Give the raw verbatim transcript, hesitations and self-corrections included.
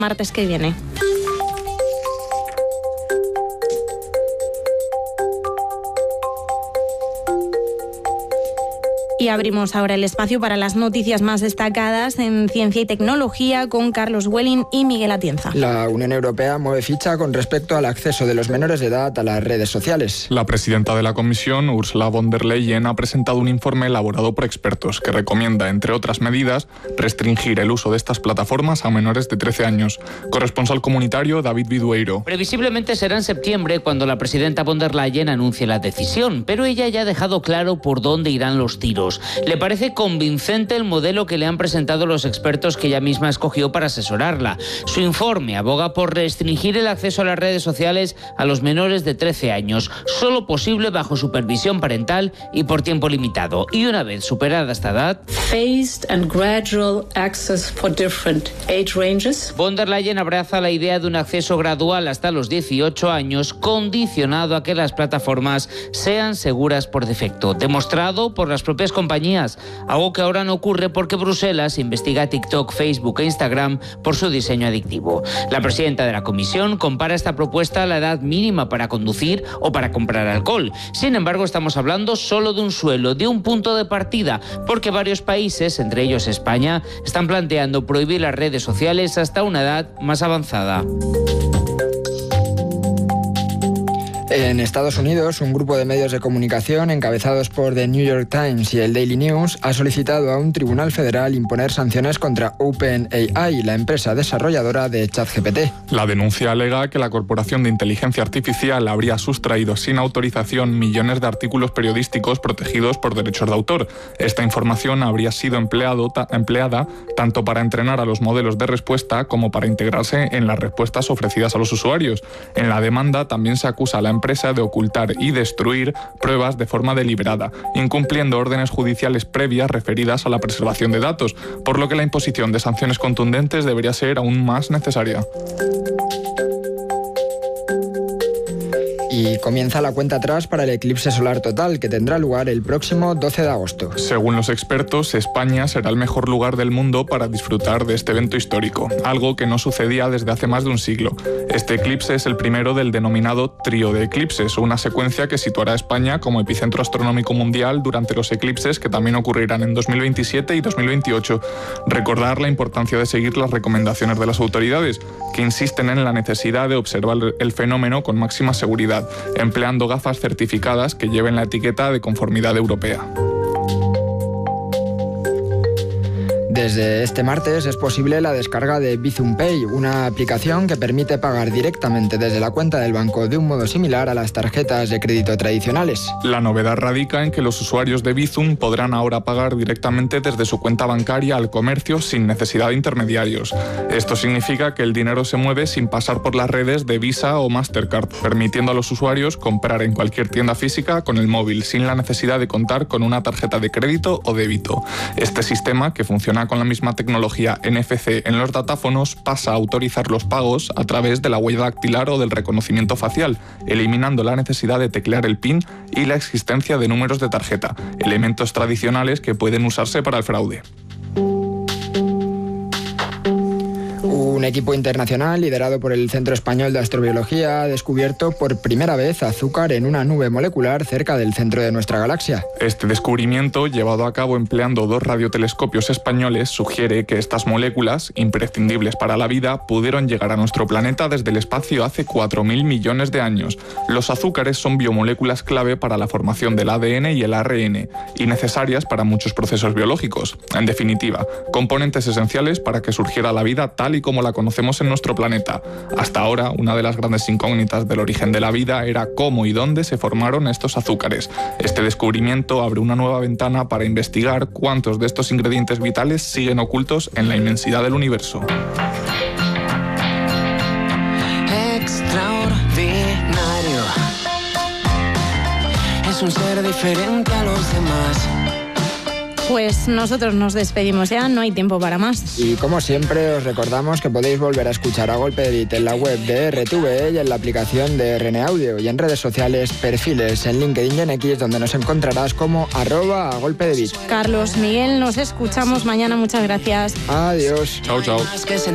martes que viene. Y abrimos ahora el espacio para las noticias más destacadas en ciencia y tecnología con Carlos Welling y Miguel Atienza. La Unión Europea mueve ficha con respecto al acceso de los menores de edad a las redes sociales. La presidenta de la Comisión, Ursula von der Leyen, ha presentado un informe elaborado por expertos que recomienda, entre otras medidas, restringir el uso de estas plataformas a menores de trece años. Corresponsal comunitario, David Vidueiro. Previsiblemente será en septiembre cuando la presidenta von der Leyen anuncie la decisión, pero ella ya ha dejado claro por dónde irán los tiros. Le parece convincente el modelo que le han presentado los expertos que ella misma escogió para asesorarla. Su informe aboga por restringir el acceso a las redes sociales a los menores de trece años, solo posible bajo supervisión parental y por tiempo limitado. Y una vez superada esta edad, phased and gradual access for different age ranges. Von der Leyen abraza la idea de un acceso gradual hasta los dieciocho años, condicionado a que las plataformas sean seguras por defecto, demostrado por las propias compañías, algo que ahora no ocurre porque Bruselas investiga a TikTok, Facebook e Instagram por su diseño adictivo. La presidenta de la Comisión compara esta propuesta a la edad mínima para conducir o para comprar alcohol. Sin embargo, estamos hablando solo de un suelo, de un punto de partida, porque varios países, entre ellos España, están planteando prohibir las redes sociales hasta una edad más avanzada. En Estados Unidos, un grupo de medios de comunicación encabezados por The New York Times y el Daily News ha solicitado a un tribunal federal imponer sanciones contra OpenAI, la empresa desarrolladora de ChatGPT. La denuncia alega que la corporación de inteligencia artificial habría sustraído sin autorización millones de artículos periodísticos protegidos por derechos de autor. Esta información habría sido empleado, ta, empleada tanto para entrenar a los modelos de respuesta como para integrarse en las respuestas ofrecidas a los usuarios. En la demanda también se acusa a la empresa empresa de ocultar y destruir pruebas de forma deliberada, incumpliendo órdenes judiciales previas referidas a la preservación de datos, por lo que la imposición de sanciones contundentes debería ser aún más necesaria. Y comienza la cuenta atrás para el eclipse solar total, que tendrá lugar el próximo doce de agosto. Según los expertos, España será el mejor lugar del mundo para disfrutar de este evento histórico, algo que no sucedía desde hace más de un siglo. Este eclipse es el primero del denominado trío de eclipses, una secuencia que situará a España como epicentro astronómico mundial durante los eclipses que también ocurrirán en dos mil veintisiete y dos mil veintiocho. Recordar la importancia de seguir las recomendaciones de las autoridades, que insisten en la necesidad de observar el fenómeno con máxima seguridad, empleando gafas certificadas que lleven la etiqueta de conformidad europea. Desde este martes es posible la descarga de Bizum Pay, una aplicación que permite pagar directamente desde la cuenta del banco de un modo similar a las tarjetas de crédito tradicionales. La novedad radica en que los usuarios de Bizum podrán ahora pagar directamente desde su cuenta bancaria al comercio sin necesidad de intermediarios. Esto significa que el dinero se mueve sin pasar por las redes de Visa o Mastercard, permitiendo a los usuarios comprar en cualquier tienda física con el móvil sin la necesidad de contar con una tarjeta de crédito o débito. Este sistema, que funciona con la misma tecnología N F C en los datáfonos, pasa a autorizar los pagos a través de la huella dactilar o del reconocimiento facial, eliminando la necesidad de teclear el PIN y la existencia de números de tarjeta, elementos tradicionales que pueden usarse para el fraude. Un equipo internacional liderado por el Centro Español de Astrobiología ha descubierto por primera vez azúcar en una nube molecular cerca del centro de nuestra galaxia. Este descubrimiento, llevado a cabo empleando dos radiotelescopios españoles, sugiere que estas moléculas, imprescindibles para la vida, pudieron llegar a nuestro planeta desde el espacio hace cuatro mil millones de años. Los azúcares son biomoléculas clave para la formación del A D N y el A R N, y necesarias para muchos procesos biológicos. En definitiva, componentes esenciales para que surgiera la vida tal y como la conocemos en nuestro planeta. Hasta ahora, una de las grandes incógnitas del origen de la vida era cómo y dónde se formaron estos azúcares. Este descubrimiento abre una nueva ventana para investigar cuántos de estos ingredientes vitales siguen ocultos en la inmensidad del universo. Extraordinario. Es un ser diferente a los demás. Pues nosotros nos despedimos ya, no hay tiempo para más. Y como siempre os recordamos que podéis volver a escuchar A Golpe de Beat en la web de R T V E y en la aplicación de R N Audio, y en redes sociales, perfiles en LinkedIn y en X, donde nos encontrarás como arroba A Golpe de Beat. Carlos, Miguel, nos escuchamos mañana, muchas gracias. Adiós. Chao, chao.